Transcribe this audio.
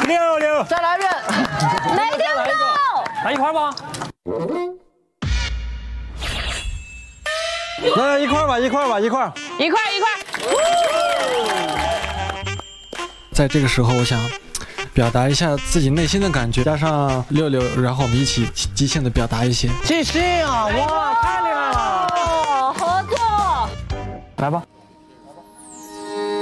66， 再来一遍。 没听到。 来一块吧。来一块吧，一块吧，一块。 一块。 在这个时候，我想表达一下自己内心的感觉，加上66，然后我们一起即兴的表达一些。 即兴啊！哇，太厉害了！ 哦，合作。 来吧。